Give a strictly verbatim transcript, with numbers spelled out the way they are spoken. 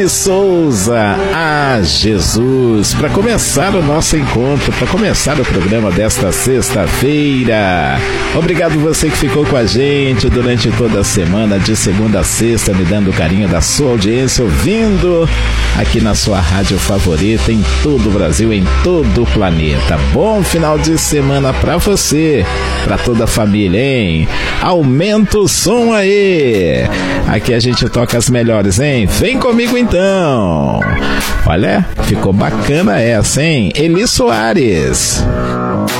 Souza, a Jesus, para começar o nosso encontro, para começar o programa desta sexta-feira. Obrigado você que ficou com a gente durante toda a semana, de segunda a sexta, me dando o carinho da sua audiência, ouvindo aqui na sua rádio favorita, em todo o Brasil, em todo o planeta. Bom final de semana para você, para toda a família, hein? Aumenta o som aí. Aqui a gente toca as melhores, hein? Vem comigo então. Olha, ficou bacana essa, hein? Eli Soares.